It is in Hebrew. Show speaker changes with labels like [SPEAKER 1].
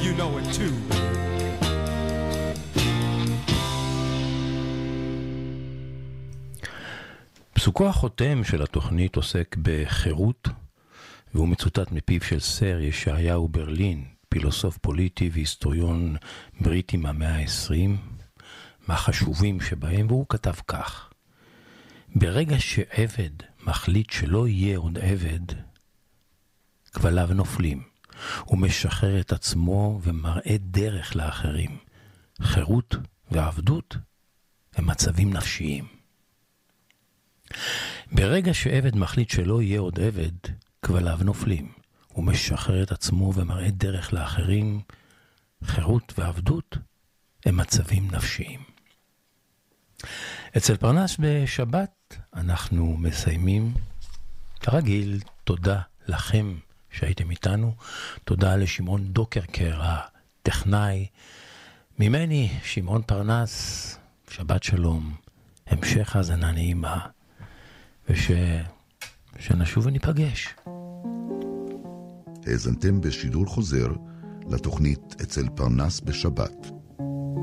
[SPEAKER 1] you know it too.
[SPEAKER 2] פסוקו החותם של התוכנית עוסק בחירות, והוא מצוטט מפיו של סר ישעיהו ברלין, פילוסוף פוליטי והיסטוריון בריטי מהמאה ה-20, מהחשובים שבהם, והוא כתב כך: ברגע שעבד מחליט שלא יהיה עוד עבד, כבליו נופלים. הוא משחרר את עצמו ומראה דרך לאחרים. חירות ועבדות הם מצבים נפשיים. ברגע שעבד מחליט שלא יהיה עוד עבד, כבליו נופלים. הוא משחרר את עצמו ומראה דרך לאחרים. חירות ועבדות הם מצבים נפשיים. אצל פרנס בשבת אנחנו מסיימים. כרגיל, תודה לכם שהייתם איתנו. תודה לשמעון דוקרקר, הטכנאי. ממני, שמעון פרנס, שבת שלום, המשך האזנה נעימה, ושנשוב וניפגש.
[SPEAKER 3] האזנתם בשידור חוזר לתוכנית אצל פרנס בשבת.